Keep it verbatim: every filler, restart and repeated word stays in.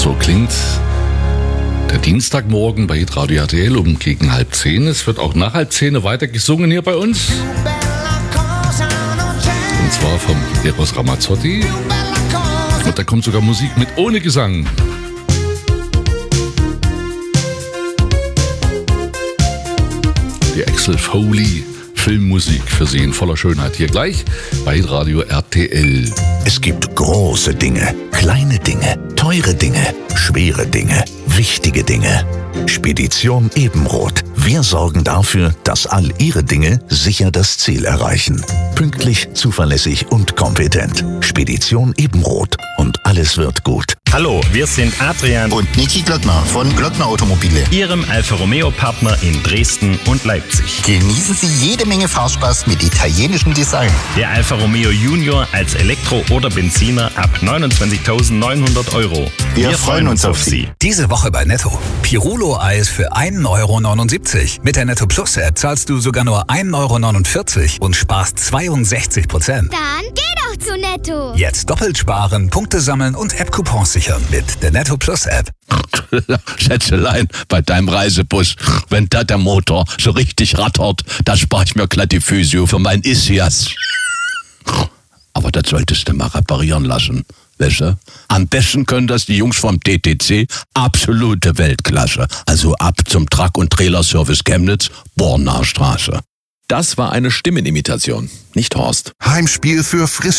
So klingt der Dienstagmorgen bei Hitradio R T L um gegen halb zehn. Es wird auch nach halb zehn weiter gesungen hier bei uns. Und zwar vom Eros Ramazzotti. Und da kommt sogar Musik mit ohne Gesang. Die Axel Foley Filmmusik für Sie in voller Schönheit hier gleich bei Radio R T L. Es gibt große Dinge, kleine Dinge, teure Dinge, schwere Dinge, wichtige Dinge. Spedition Ebenroth. Wir sorgen dafür, dass all Ihre Dinge sicher das Ziel erreichen. Pünktlich, zuverlässig und kompetent. Spedition Ebenroth. Und alles wird gut. Hallo, wir sind Adrian und Niki Glöckner von Glöckner Automobile, Ihrem Alfa Romeo Partner in Dresden und Leipzig. Genießen Sie jede Menge Fahrspaß mit italienischem Design. Der Alfa Romeo Junior als Elektro- oder Benziner ab neunundzwanzigtausendneunhundert Euro. Wir, wir freuen uns auf Sie. Diese Woche bei Netto. Pirulo-Eis für ein Euro neunundsiebzig. Mit der Netto Plus App zahlst du sogar nur ein Euro neunundvierzig und sparst zweiundsechzig Prozent. Dann geh doch zu Netto. Jetzt doppelt sparen, Punkte sammeln und App-Coupons sichern mit der Netto Plus App. Schätzelein, bei deinem Reisebus, wenn da der Motor so richtig rattert, da spare ich mir glatt die Physio für mein Isias. Aber das solltest du mal reparieren lassen. Weißt du? Am besten können das die Jungs vom D T C, absolute Weltklasse. Also ab zum Truck- und Trailerservice Chemnitz, Bornaer Straße. Das war eine Stimmenimitation, nicht Horst. Heimspiel für Frisch.